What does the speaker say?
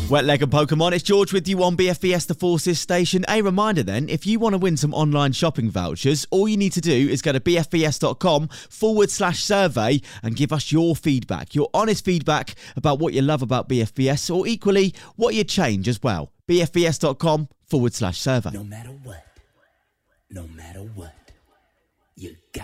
Wet Leg and Pokemon, it's George with you on BFBS The Forces station. A reminder then, if you want to win some online shopping vouchers, all you need to do is go to bfbs.com/survey and give us your feedback, your honest feedback about what you love about BFBS, or equally, what you'd change as well. bfbs.com/survey. No matter what, you got